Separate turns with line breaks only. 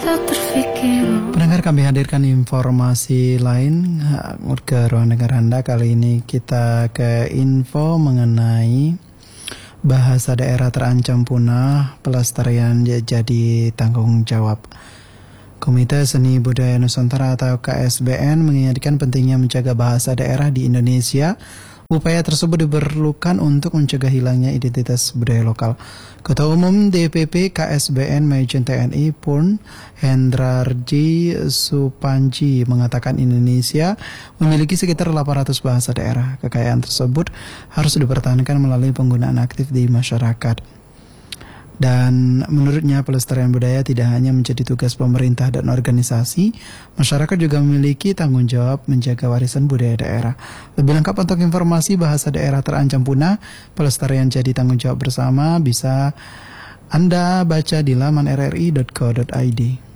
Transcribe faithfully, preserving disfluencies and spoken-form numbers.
Pendengar, kami hadirkan informasi lain ke ruang dengar Anda. Kali ini kita ke info mengenai bahasa daerah terancam punah, pelestarian jadi tanggung jawab. Komite Seni Budaya Nusantara atau K S B N mengingatkan pentingnya menjaga bahasa daerah di Indonesia. Upaya tersebut diperlukan untuk mencegah hilangnya identitas budaya lokal. Ketua Umum D P P K S B N Majen T N I Purn Hendrarji Supanji mengatakan Indonesia memiliki sekitar delapan ratus bahasa daerah. Kekayaan tersebut harus dipertahankan melalui penggunaan aktif di masyarakat. Dan menurutnya pelestarian budaya tidak hanya menjadi tugas pemerintah dan organisasi, masyarakat juga memiliki tanggung jawab menjaga warisan budaya daerah. Lebih lengkap untuk informasi bahasa daerah terancam punah, pelestarian jadi tanggung jawab bersama bisa Anda baca di laman r r i dot co dot i d.